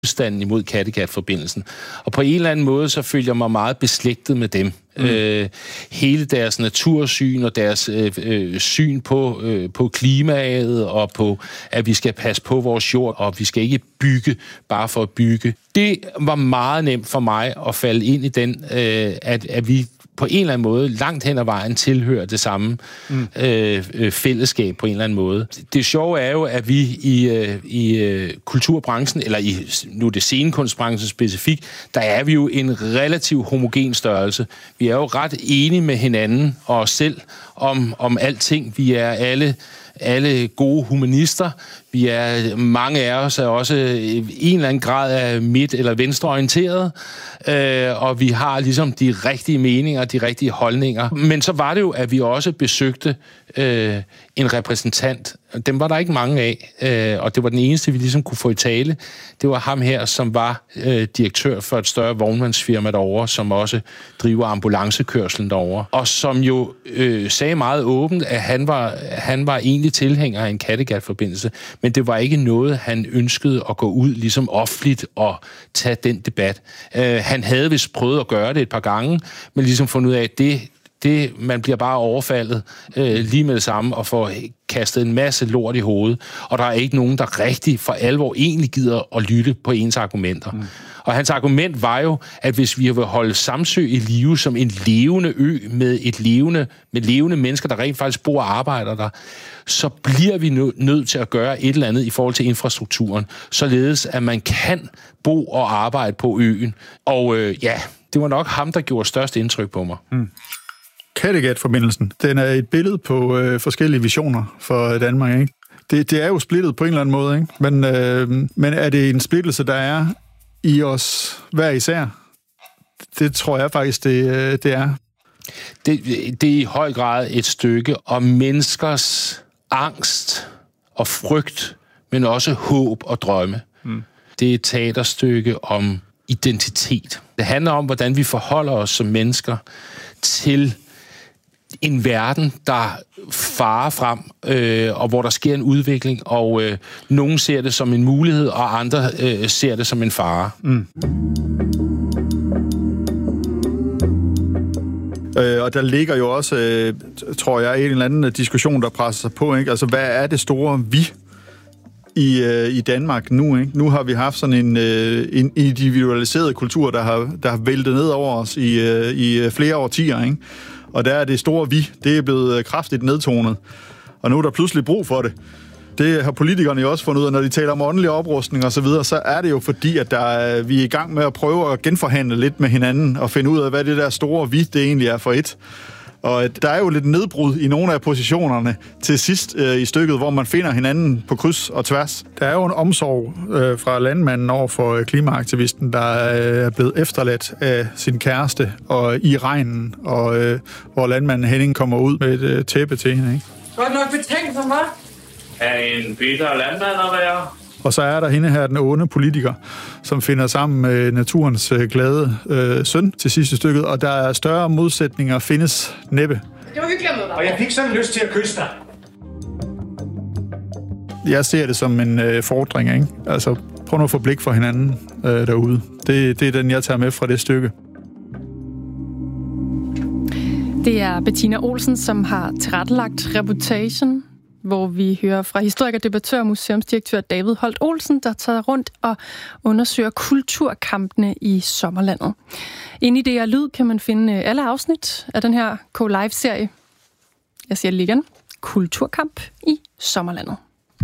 modstanden imod Kattegat-forbindelsen. Og på en eller anden måde, så føler jeg mig meget beslægtet med dem. Hele deres natursyn og deres syn på klimaet og på, at vi skal passe på vores jord, og vi skal ikke bygge bare for at bygge. Det var meget nemt for mig at falde ind i den, at vi på en eller anden måde langt hen ad vejen tilhører det samme fællesskab på en eller anden måde. Det sjove er jo, at vi i kulturbranchen, eller i nu det scenekunstbranchen specifikt, der er vi jo en relativt homogen størrelse. Vi er jo ret enige med hinanden og os selv om alting. Vi er alle gode humanister. Mange af os er også en eller anden grad af midt- eller venstreorienteret, og vi har ligesom de rigtige meninger, de rigtige holdninger. Men så var det jo, at vi også besøgte en repræsentant. Dem var der ikke mange af, og det var den eneste, vi ligesom kunne få i tale. Det var ham her, som var direktør for et større vognmandsfirma derovre, som også driver ambulancekørslen derovre, og som jo sagde meget åbent, at han var egentlig tilhænger af en Kattegat-forbindelse, men det var ikke noget, han ønskede at gå ud ligesom offentligt og tage den debat. Han havde vist prøvet at gøre det et par gange, men ligesom fundet ud af, at man bliver bare overfaldet lige med det samme og får kastet en masse lort i hovedet, og der er ikke nogen, der rigtig for alvor egentlig gider at lytte på ens argumenter. Og hans argument var jo, at hvis vi vil holde Samsø i live som en levende ø med levende mennesker, der rent faktisk bor og arbejder der, så bliver vi nødt til at gøre et eller andet i forhold til infrastrukturen, således at man kan bo og arbejde på øen. Og det var nok ham, der gjorde størst indtryk på mig. Kattegat-forbindelsen, den er et billede på forskellige visioner for Danmark, ikke? Det er jo splittet på en eller anden måde, ikke? Men er det en splittelse, der er i os hver især? Det tror jeg faktisk, det er. Det er i høj grad et stykke om menneskers angst og frygt, men også håb og drømme. Det er et teaterstykke om identitet. Det handler om, hvordan vi forholder os som mennesker til en verden, der farer frem, og hvor der sker en udvikling, og nogen ser det som en mulighed, og andre ser det som en fare. Og der ligger jo også, tror jeg, en eller anden diskussion, der presser sig på, ikke? Altså, hvad er det store vi i Danmark nu, ikke? Nu har vi haft sådan en individualiseret kultur, der har væltet ned over os i flere årtier, ikke? Og der er det store vi, det er blevet kraftigt nedtonet. Og nu er der pludselig brug for det. Det har politikerne jo også fundet ud af, når de taler om åndelig oprustning og så videre, så er det jo fordi, at vi er i gang med at prøve at genforhandle lidt med hinanden og finde ud af, hvad det der store vi, det egentlig er for et. Og der er jo lidt nedbrud i nogle af positionerne til sidst i stykket, hvor man finder hinanden på kryds og tværs. Der er jo en omsorg fra landmanden over for klimaaktivisten, der er blevet efterladt af sin kæreste og i regnen, og hvor landmanden Henning kommer ud med et tæppe til hende, ikke? Godt nok betænkt for mig. Er en bitter landmand at være? Og så er der hende her, den onde politiker, som finder sammen med naturens glade søn til sidste stykket, og der er større modsætninger findes næppe. Det var hyggeligt med dig. Og jeg fik sådan lyst til at kysse dig. Jeg ser det som en fordring, ikke? Altså, prøv nu at få blik for hinanden derude. Det er den, jeg tager med fra det stykke. Det er Bettina Olsen, som har tilrettelagt reportagen, hvor vi hører fra historiker, debattør og museumsdirektør David Holt Olsen, der tager rundt og undersøger kulturkampene i sommerlandet. Inde i DR Lyd kan man finde alle afsnit af den her K-Live-serie. Jeg siger det lige igen. Kulturkamp i sommerlandet.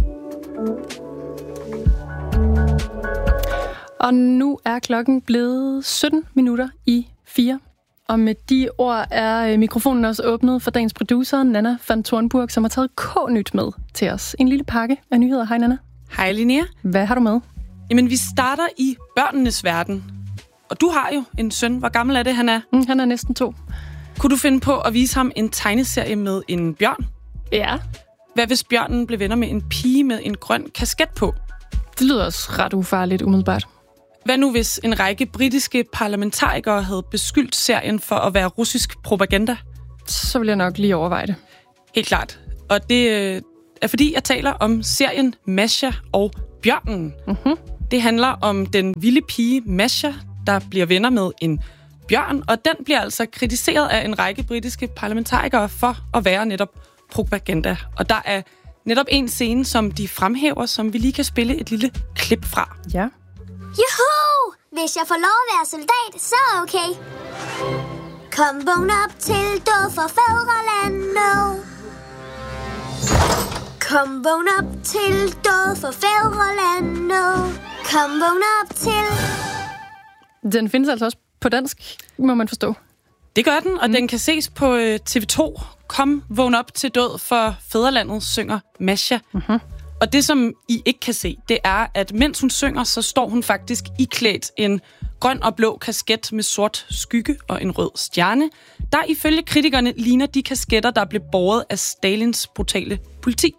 Og nu er klokken blevet 4:17. Og med de ord er mikrofonen også åbnet for dagens producer, Nana van Tornburg, som har taget K-nyt med til os. En lille pakke af nyheder. Hej, Nana. Hej, Linnea. Hvad har du med? Jamen, vi starter i børnenes verden. Og du har jo en søn. Hvor gammel er det, han er? Han er næsten 2. Kunne du finde på at vise ham en tegneserie med en bjørn? Ja. Hvad hvis bjørnen blev venner med en pige med en grøn kasket på? Det lyder også ret ufarligt umiddelbart. Hvad nu, hvis en række britiske parlamentarikere havde beskyldt serien for at være russisk propaganda? Så vil jeg nok lige overveje det. Helt klart. Og det er fordi, jeg taler om serien Masha og bjørnen. det handler om den vilde pige Masha, der bliver venner med en bjørn, og den bliver altså kritiseret af en række britiske parlamentarikere for at være netop propaganda. Og der er netop en scene, som de fremhæver, som vi lige kan spille et lille klip fra. Ja. Juhu! Hvis jeg får lov at være soldat, så er okay. Kom, vågn op til død for fædrelandet. Kom, vågn op til død for fædrelandet. Kom, vågn op til... Den findes altså også på dansk, må man forstå. Det gør den, og den kan ses på TV2. Kom, vågn op til død for fædrelandet, synger Masha. Mm-hmm. Og det, som I ikke kan se, det er, at mens hun synger, så står hun faktisk iklædt en grøn og blå kasket med sort skygge og en rød stjerne, der ifølge kritikerne ligner de kasketter, der blev båret af Stalins brutale politi.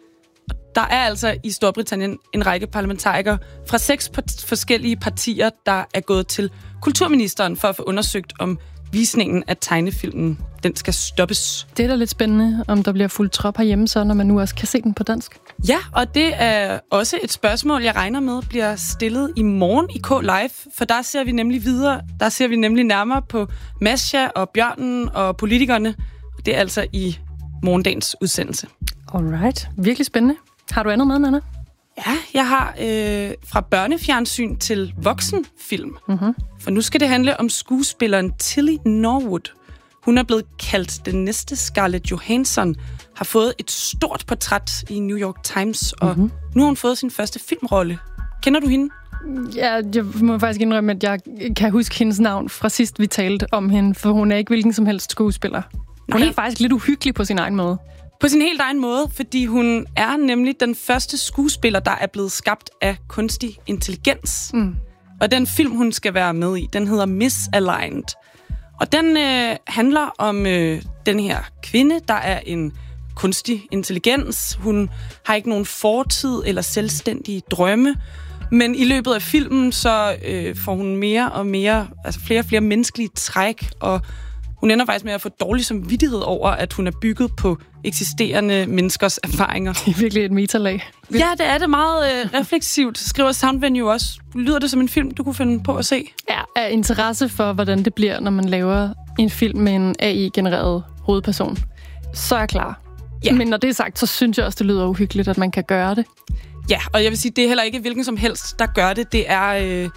Der er altså i Storbritannien en række parlamentarikere fra 6 forskellige partier, der er gået til kulturministeren for at få undersøgt, om visningen af tegnefilmen, den skal stoppes. Det er da lidt spændende, om der bliver fuldt trop herhjemme, så når man nu også kan se den på dansk. Ja, og det er også et spørgsmål, jeg regner med, bliver stillet i morgen i K-Live, for der ser vi nemlig videre. Der ser vi nemlig nærmere på Masha og bjørnen og politikerne. Det er altså i morgendagens udsendelse. Alright. Virkelig spændende. Har du andet med, Nanna? Ja, jeg har fra børnefjernsyn til voksenfilm. Mm-hmm. For nu skal det handle om skuespilleren Tilly Norwood. Hun er blevet kaldt den næste Scarlett Johansson, har fået et stort portræt i New York Times, og nu har hun fået sin første filmrolle. Kender du hende? Ja, jeg må faktisk indrømme, at jeg kan huske hendes navn fra sidst, vi talte om hende, for hun er ikke hvilken som helst skuespiller. Hun er faktisk lidt uhyggelig på sin egen måde. På sin helt egen måde, fordi hun er nemlig den første skuespiller, der er blevet skabt af kunstig intelligens. Mm. Og den film, hun skal være med i, den hedder Misaligned. Og den handler om den her kvinde, der er en kunstig intelligens. Hun har ikke nogen fortid eller selvstændige drømme. Men i løbet af filmen, så får hun mere og mere, altså flere og flere menneskelige træk, og hun ender faktisk med at få dårlig samvittighed over, at hun er bygget på eksisterende menneskers erfaringer. Det er virkelig et metalag. Ja, det er det meget refleksivt, skriver Soundvenue også. Lyder det som en film, du kunne finde på at se? Ja, af interesse for, hvordan det bliver, når man laver en film med en AI-genereret hovedperson. Så er jeg klar. Ja. Men når det er sagt, så synes jeg også, det lyder uhyggeligt, at man kan gøre det. Ja, og jeg vil sige, det er heller ikke hvilken som helst, der gør det. Det er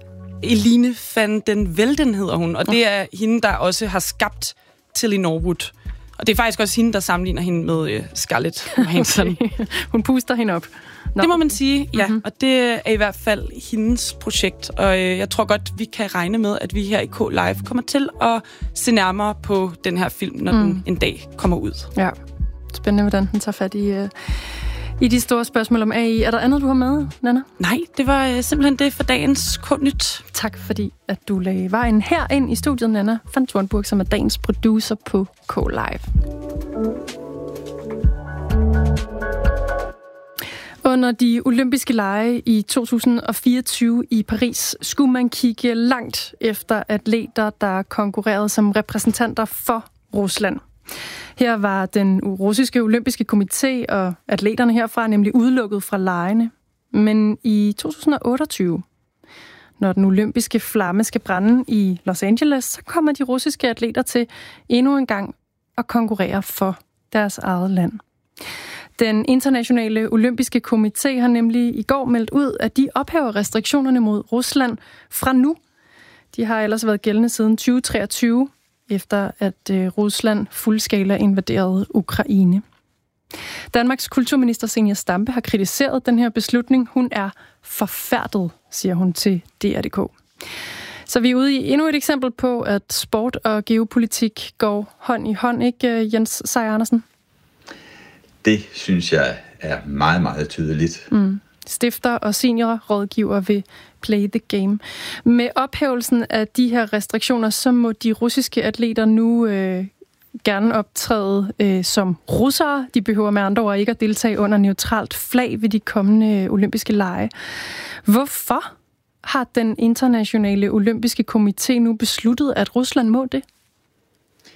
Eline van den Velden, hedder hun. Og det er hende, der også har skabt Tilly Norwood. Og det er faktisk også hende, der sammenligner hende med Scarlett Johansson. Hun puster hende op. Nå. Det må man sige, ja. Og det er i hvert fald hendes projekt. Og jeg tror godt, vi kan regne med, at vi her i K-Live kommer til at se nærmere på den her film, når den en dag kommer ud. Ja, spændende, hvordan den tager fat i de store spørgsmål om AI. Er der andet, du har med, Nanna? Nej, det var simpelthen det for dagens K-Nyt. Tak fordi, at du lagde vejen herind i studiet, Nanna van Thornburg, som er dagens producer på K-Live. Under de olympiske lege i 2024 i Paris skulle man kigge langt efter atleter, der konkurrerede som repræsentanter for Rusland. Her var den russiske olympiske komité og atleterne herfra nemlig udelukket fra legene. Men i 2028, når den olympiske flamme skal brænde i Los Angeles, så kommer de russiske atleter til endnu en gang at konkurrere for deres eget land. Den internationale olympiske komité har nemlig i går meldt ud, at de ophæver restriktionerne mod Rusland fra nu. De har ellers været gældende siden 2023, efter at Rusland fuldskala invaderede Ukraine. Danmarks kulturminister Zenia Stampe har kritiseret den her beslutning. Hun er forfærdet, siger hun til DR.dk. Så vi er ude i endnu et eksempel på, at sport og geopolitik går hånd i hånd, ikke Jens Sejer Andersen? Det synes jeg er meget, meget tydeligt. Stifter og seniorrådgiver ved Play the Game. Med ophævelsen af de her restriktioner, så må de russiske atleter nu gerne optræde som russere. De behøver med andre ord ikke at deltage under neutralt flag ved de kommende olympiske lege. Hvorfor har den internationale olympiske komité nu besluttet, at Rusland må det?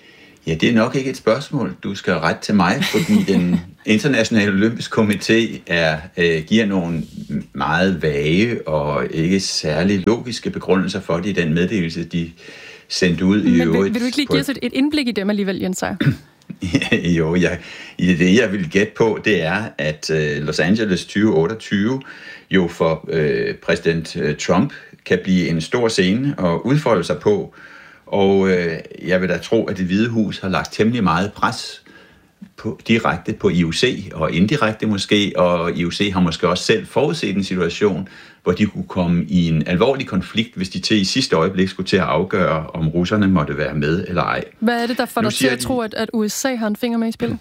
Ja, det er nok ikke et spørgsmål, du skal rette til mig, fordi den internationale olympiske komité giver nogle meget vage og ikke særlig logiske begrundelser for det i den meddelelse, de sendte ud i øvrigt. Men vil du ikke lige give os et indblik i dem alligevel, Jens Sejer? Jo, det jeg vil gætte på, det er, at Los Angeles 2028 jo for præsident Trump kan blive en stor scene at udfolde sig på. Og jeg vil da tro, at Det Hvide Hus har lagt temmelig meget pres direkte på IOC og indirekte måske, og IOC har måske også selv forudset en situation, hvor de kunne komme i en alvorlig konflikt, hvis de til i sidste øjeblik skulle til at afgøre, om russerne måtte være med eller ej. Hvad er det, der får dig til at tro, at USA har en finger med i spillet?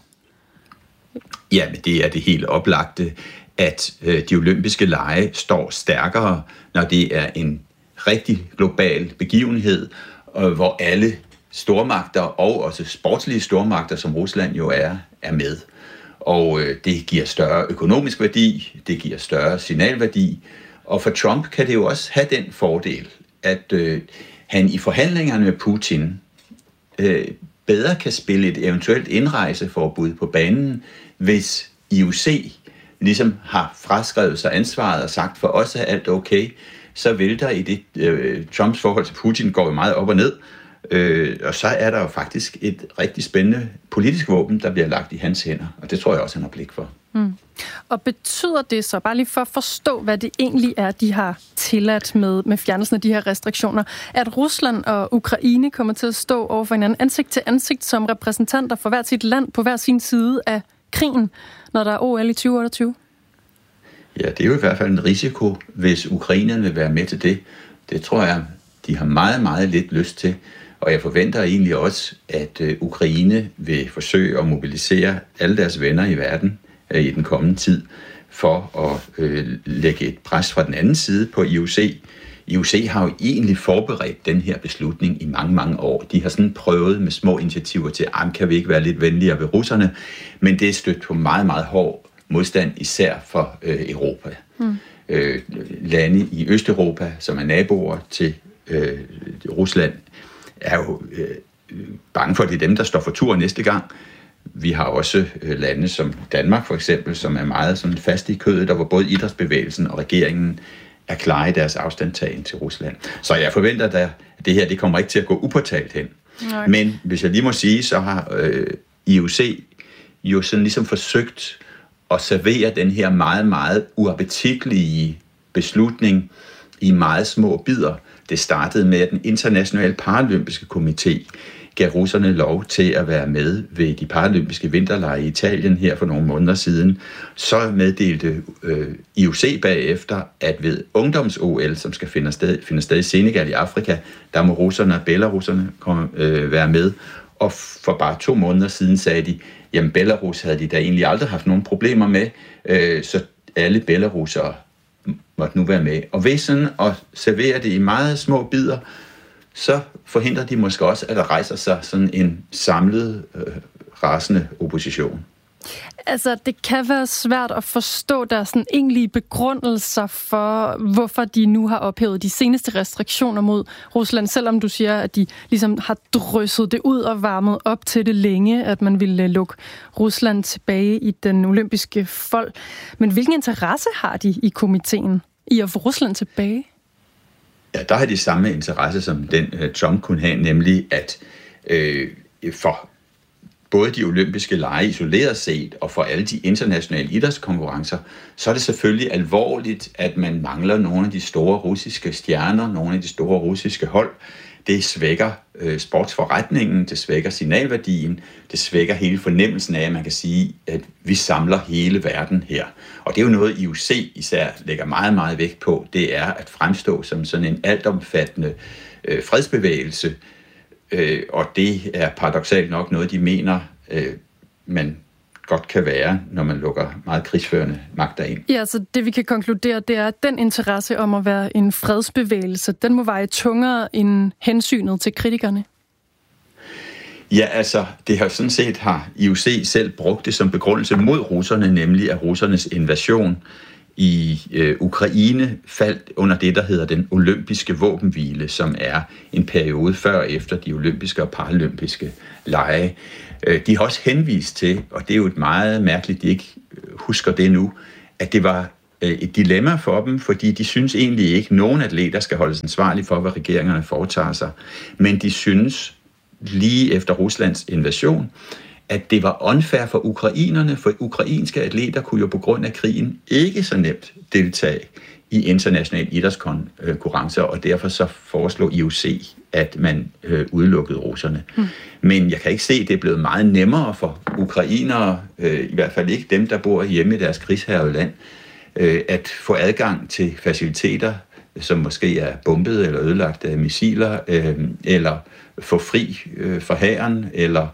Ja, men det er det helt oplagte, at de olympiske lege står stærkere, når det er en rigtig global begivenhed, hvor alle stormagter og også sportslige stormagter, som Rusland jo er med. Og det giver større økonomisk værdi, det giver større signalværdi, og for Trump kan det jo også have den fordel, at han i forhandlingerne med Putin bedre kan spille et eventuelt indrejseforbud på banen, hvis IOC ligesom har fraskrevet sig ansvaret og sagt, for os er alt okay, så vil der i det Trumps forhold til Putin går jo meget op og ned, og så er der jo faktisk et rigtig spændende politisk våben, der bliver lagt i hans hænder, og det tror jeg også, han har blik for. Mm. Og betyder det så, bare lige for at forstå, hvad det egentlig er, de har tilladt med fjernelsen af de her restriktioner, at Rusland og Ukraine kommer til at stå over for hinanden ansigt til ansigt som repræsentanter for hvert sit land på hver sin side af krigen, når der er OL i 2028? Ja, det er jo i hvert fald en risiko, hvis ukrainerne vil være med til det. Det tror jeg, de har meget, meget lidt lyst til. Og jeg forventer egentlig også, at Ukraine vil forsøge at mobilisere alle deres venner i verden i den kommende tid, for at lægge et pres fra den anden side på IOC. IOC har jo egentlig forberedt den her beslutning i mange, mange år. De har sådan prøvet med små initiativer til, kan vi ikke være lidt venligere ved russerne? Men det er stødt på meget, meget hård modstand, især for Europa. Lande i Østeuropa, som er naboer til Rusland, er jo bange for, at det er dem, der står for tur næste gang. Vi har også lande som Danmark for eksempel, som er meget sådan fast i kødet, der hvor både idrætsbevægelsen og regeringen er klare i deres afstandtagen til Rusland. Så jeg forventer, at det her det kommer ikke til at gå upåtalt hen. Nej. Men hvis jeg lige må sige, så har IOC jo sådan ligesom forsøgt at servere den her meget, meget uappetitlige beslutning i meget små bidder. Det startede med, at den internationale paralympiske komité gav russerne lov til at være med ved de paralympiske vinterlege i Italien her for nogle måneder siden. Så meddelte IOC bagefter, at ved ungdoms-OL, som skal finde sted i Senegal i Afrika, der må russerne og belarusserne være med. Og for bare 2 måneder siden sagde de, jamen Belarus havde de da egentlig aldrig haft nogen problemer med, så alle belarussere måtte nu være med. Og ved sådan at servere det i meget små bidder, så forhindrer de måske også, at der rejser sig sådan en samlet, rasende opposition. Altså, det kan være svært at forstå deres sådan egentlige begrundelser for, hvorfor de nu har ophævet de seneste restriktioner mod Rusland, selvom du siger, at de ligesom har drysset det ud og varmet op til det længe, at man ville lukke Rusland tilbage i den olympiske fold. Men hvilken interesse har de i komiteen i at få Rusland tilbage? Ja, der har de samme interesse, som den Trump kunne have, nemlig at for både de olympiske lege isoleret set, og for alle de internationale idrætskonkurrencer, så er det selvfølgelig alvorligt, at man mangler nogle af de store russiske stjerner, nogle af de store russiske hold. Det svækker sportsforretningen, det svækker signalværdien, det svækker hele fornemmelsen af, at man kan sige, at vi samler hele verden her. Og det er jo noget, IOC især lægger meget, meget vægt på, det er at fremstå som sådan en altomfattende fredsbevægelse, og det er paradoksalt nok noget, de mener, man godt kan være, når man lukker meget krigsførende magter ind. Ja, så det vi kan konkludere, det er, at den interesse om at være en fredsbevægelse, den må veje tungere end hensynet til kritikerne. Ja, altså, det har sådan set IOC selv brugt det som begrundelse mod russerne, nemlig at russernes invasion Ukraine faldt under det, der hedder den olympiske våbenhvile, som er en periode før og efter de olympiske og paralympiske lege. De har også henvist til, og det er jo et meget mærkeligt, de ikke husker det nu, at det var et dilemma for dem, fordi de synes egentlig ikke, at nogen atleter skal holdes ansvarlige for, hvad regeringerne foretager sig. Men de synes, lige efter Ruslands invasion, at det var unfair for ukrainerne, for ukrainske atleter kunne jo på grund af krigen ikke så nemt deltage i internationale idrætskonkurrencer, og derfor så foreslog IOC, at man udelukkede russerne. Men jeg kan ikke se, at det er blevet meget nemmere for ukrainere, i hvert fald ikke dem, der bor hjemme i deres krigshærgede land, at få adgang til faciliteter, som måske er bombet eller ødelagt af missiler, eller få fri for hæren, eller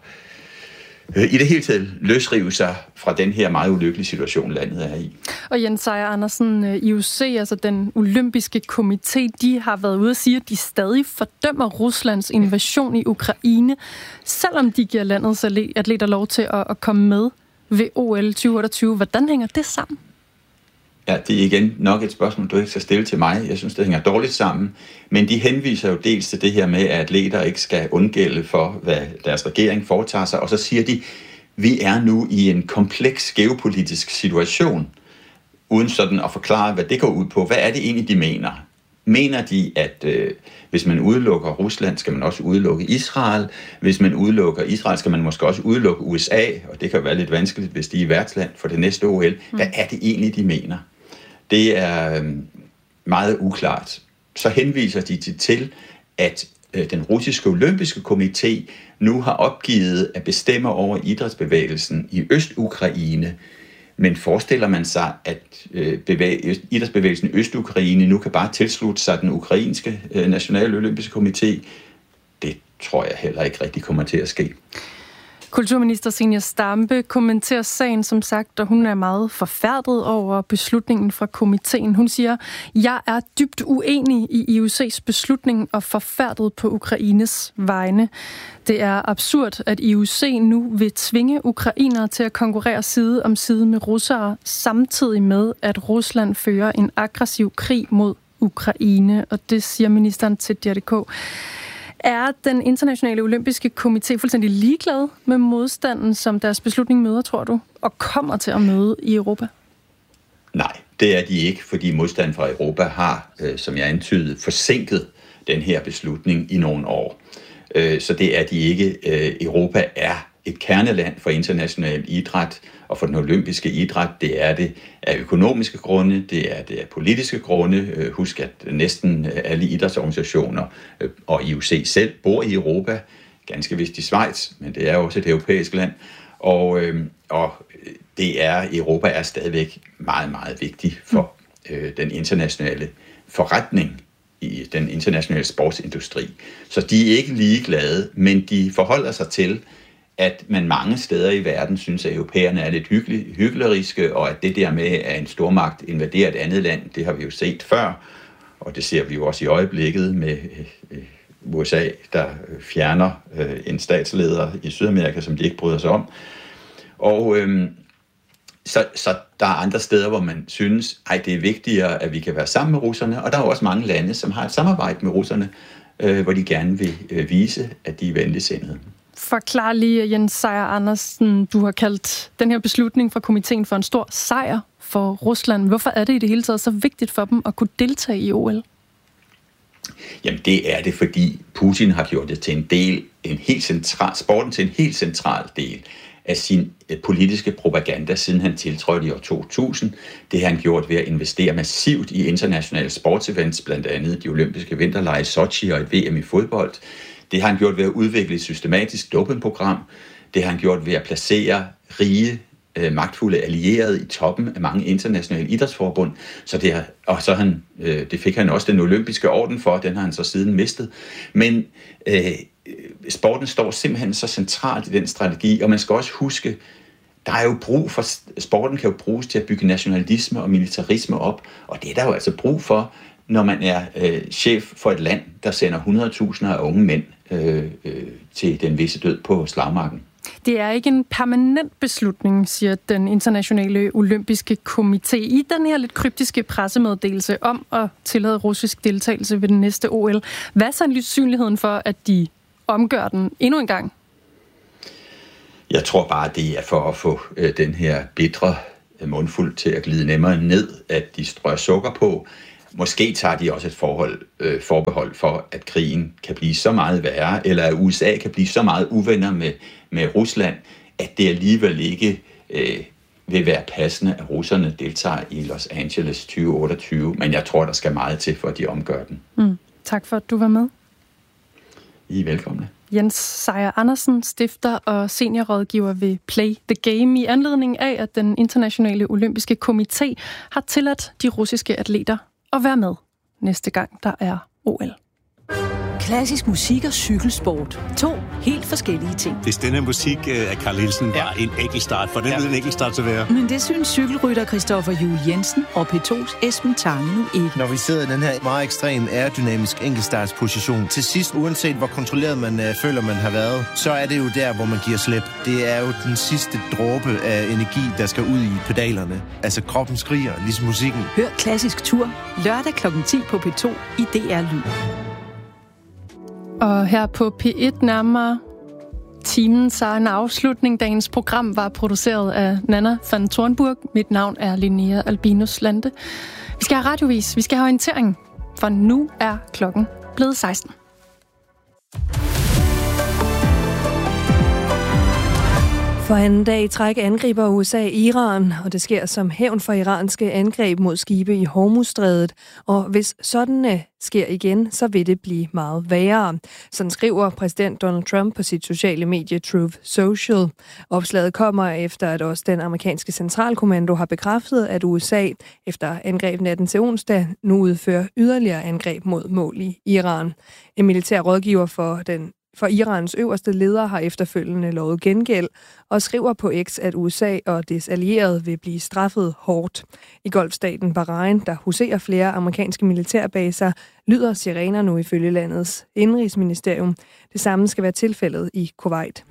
i det hele taget løsrive sig fra den her meget ulykkelige situation, landet er i. Og Jens Sejer Andersen, IOC, altså den olympiske komité, de har været ude at sige, at de stadig fordømmer Ruslands invasion i Ukraine, selvom de giver landets atleter lov til at komme med ved OL 2028. Hvordan hænger det sammen? Ja, det er igen nok et spørgsmål, du ikke skal stille til mig. Jeg synes, det hænger dårligt sammen. Men de henviser jo dels til det her med, at atleter ikke skal undgælde for, hvad deres regering foretager sig. Og så siger de, vi er nu i en kompleks geopolitisk situation, uden sådan at forklare, hvad det går ud på. Hvad er det egentlig, de mener? Mener de, at hvis man udelukker Rusland, skal man også udelukke Israel? Hvis man udelukker Israel, skal man måske også udelukke USA? Og det kan være lidt vanskeligt, hvis de er værtsland for det næste OL. Hvad er det egentlig, de mener? Det er meget uklart. Så henviser de til, at den russiske olympiske komité nu har opgivet at bestemme over idrætsbevægelsen i Øst-Ukraine. Men forestiller man sig, at idrætsbevægelsen i Øst-Ukraine nu kan bare tilslutte sig den ukrainske nationale olympiske komité? Det tror jeg heller ikke rigtig kommer til at ske. Kulturminister Zenia Stampe kommenterer sagen, som sagt, og hun er meget forfærdet over beslutningen fra komiteen. Hun siger, jeg er dybt uenig i IOC's beslutning og forfærdet på Ukraines vegne. Det er absurd, at IOC nu vil tvinge ukrainere til at konkurrere side om side med russere, samtidig med, at Rusland fører en aggressiv krig mod Ukraine. Og det siger ministeren til DR.dk. Er den internationale olympiske komité fuldstændig ligeglad med modstanden, som deres beslutning møder, tror du, og kommer til at møde i Europa? Nej, det er de ikke, fordi modstanden fra Europa har, som jeg antydede, forsinket den her beslutning i nogle år. Så det er de ikke. Europa er et kerneland for international idræt og for den olympiske idræt. Det er det af økonomiske grunde, det er det af politiske grunde. Husk, at næsten alle idrætsorganisationer og IOC selv bor i Europa, ganske vist i Schweiz, men det er også et europæisk land. Og det er, Europa er stadigvæk meget, meget vigtig for den internationale forretning i den internationale sportsindustri. Så de er ikke ligeglade, men de forholder sig til, at man mange steder i verden synes, at europæerne er lidt hykleriske, og at det der med, at en stormagt invaderer et andet land, det har vi jo set før, og det ser vi jo også i øjeblikket med USA, der fjerner en statsleder i Sydamerika, som de ikke bryder sig om. Og så der er andre steder, hvor man synes, at det er vigtigere, at vi kan være sammen med russerne, og der er også mange lande, som har et samarbejde med russerne, hvor de gerne vil vise, at de er venligsindede. Forklar lige, Jens Sejer Andersen, du har kaldt den her beslutning fra komiteen for en stor sejr for Rusland. Hvorfor er det i det hele taget så vigtigt for dem at kunne deltage i OL? Jamen det er det, fordi Putin har gjort det til sporten til en helt central del af sin politiske propaganda, siden han tiltrådte i år 2000. Det har han gjort ved at investere massivt i internationale sportsevents, blandt andet de olympiske vinterlege i Sochi og et VM i fodbold. Det har han gjort ved at udvikle et systematisk dopingprogram. Det har han gjort ved at placere rige, magtfulde allierede i toppen af mange internationale idrætsforbund. Det fik han også den olympiske orden for, den har han så siden mistet. Men sporten står simpelthen så centralt i den strategi, og man skal også huske, der er jo brug for, sporten kan jo bruges til at bygge nationalisme og militarisme op, og det er der jo altså brug for, når man er chef for et land, der sender 100.000 af unge mænd til den visse død på slagmarken. Det er ikke en permanent beslutning, siger den internationale olympiske komité i den her lidt kryptiske pressemeddelelse om at tillade russisk deltagelse ved den næste OL. Hvad er sandsynligheden for, at de omgør den endnu en gang? Jeg tror bare, det er for at få den her bitre mundfuld til at glide nemmere ned, at de strør sukker på. Måske tager de også et forbehold for, at krigen kan blive så meget værre, eller at USA kan blive så meget uvenner med Rusland, at det alligevel ikke vil være passende, at russerne deltager i Los Angeles 2028. Men jeg tror, der skal meget til, for at de omgør den. Tak for, at du var med. I er velkomne. Jens Sejer Andersen, stifter og seniorrådgiver ved Play the Game, i anledning af, at den internationale olympiske komité har tilladt de russiske atleter at være med næste gang, der er OL. Klassisk musik og cykelsport. 2 helt forskellige ting. Hvis denne musik af Carl Nielsen var en enkeltstart, for den vil en enkeltstart til være. Men det synes cykelrytter Christoffer Juhl Jensen og P2's Esben Tange nu ikke. Når vi sidder i den her meget ekstrem aerodynamisk enkeltstartsposition, til sidst, uanset hvor kontrolleret man føler, man har været, så er det jo der, hvor man giver slip. Det er jo den sidste dråbe af energi, der skal ud i pedalerne. Altså kroppen skriger, ligesom musikken. Hør Klassisk Tur lørdag kl. 10 på P2 i DR Lyd. Og her på P1 nærmere timen, så en afslutning. Dagens program var produceret af Nana van Thornburg. Mit navn er Linnea Albinus Lande. Vi skal have radiovis, vi skal have orientering, for nu er klokken blevet 16. For anden dag i træk angriber USA Iran, og det sker som hævn for iranske angreb mod skibe i Hormuzstrædet. Og hvis sådan sker igen, så vil det blive meget værre. Sådan skriver præsident Donald Trump på sit sociale medie Truth Social. Opslaget kommer efter, at også den amerikanske centralkommando har bekræftet, at USA efter angrebet natten til onsdag nu udfører yderligere angreb mod mål i Iran. En militær rådgiver for Irans øverste leder har efterfølgende lovet gengæld og skriver på X, at USA og dets allierede vil blive straffet hårdt. I Golfstaten Bahrain, der huserer flere amerikanske militærbaser, lyder sirener nu ifølge landets indrigsministerium. Det samme skal være tilfældet i Kuwait.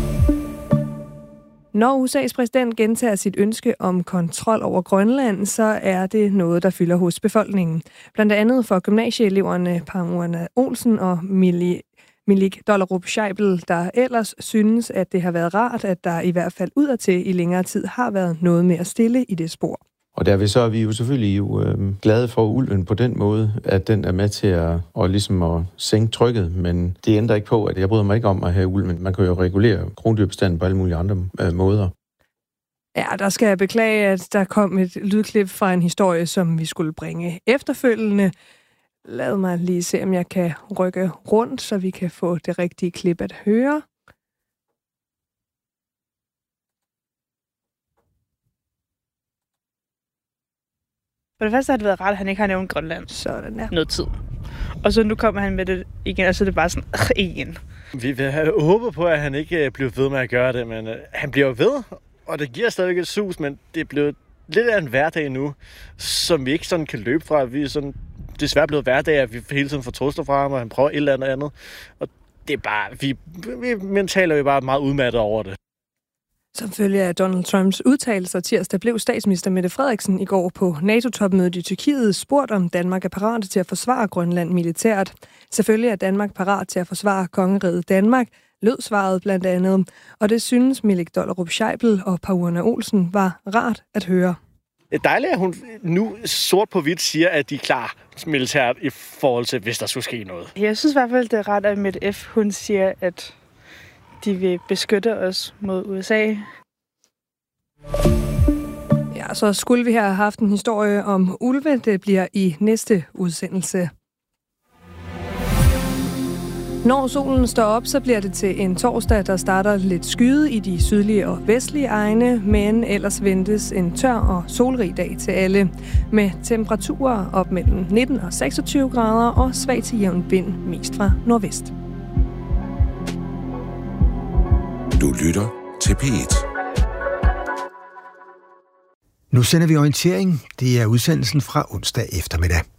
Når USA's præsident gentager sit ønske om kontrol over Grønland, så er det noget, der fylder hos befolkningen. Blandt andet for gymnasieeleverne Pamela Olsen og Milik Dollerup Scheibel, der ellers synes, at det har været rart, at der i hvert fald udadtil i længere tid har været noget mere stille i det spor. Og derved så er vi jo selvfølgelig glade for ulven på den måde, at den er med til at sænke trykket, men det ændrer ikke på, at jeg bryder mig ikke om at have ulven. Man kan jo regulere krondyrbestanden på alle mulige andre måder. Ja, der skal jeg beklage, at der kom et lydklip fra en historie, som vi skulle bringe efterfølgende. Lad mig lige se, om jeg kan rykke rundt, så vi kan få det rigtige klip at høre. For det første har det været rart, at han ikke har nævnt Grønland. Sådan der. Noget tid. Og så nu kommer han med det igen, og så er det bare sådan, igen. Vi vil have håbet på, at han ikke bliver ved med at gøre det, men han bliver ved, og det giver stadig et sus, men det bliver lidt af en hverdag nu, som vi ikke sådan kan løbe fra. Vi er sådan desværre blevet hverdag, at vi hele tiden får trusler fra ham, og han prøver et eller andet. Og det er bare, vi mentalt er jo bare meget udmattet over det. Som følge af Donald Trumps udtalelser tirsdag blev statsminister Mette Frederiksen i går på NATO-topmødet i Tyrkiet spurgt, om Danmark er parat til at forsvare Grønland militært. Selvfølgelig er Danmark parat til at forsvare kongeriget Danmark, lød svaret blandt andet. Og det synes Milik Dollerup Scheibel og Pamela Olsen var rart at høre. Det er dejligt, at hun nu sort på hvidt siger, at de er klar militært i forhold til, hvis der skulle ske noget. Jeg synes i hvert fald, det er ret, at Mette F. hun siger, at de vil beskytte os mod USA. Ja, så skulle vi have haft en historie om ulve. Det bliver i næste udsendelse. Når solen står op, så bliver det til en torsdag, der starter lidt skyet i de sydlige og vestlige egne, men ellers ventes en tør og solrig dag til alle, med temperaturer op mellem 19 og 26 grader og svag til jævn vind, mest fra nordvest. Du lytter til P1. Nu sender vi orientering. Det er udsendelsen fra onsdag eftermiddag.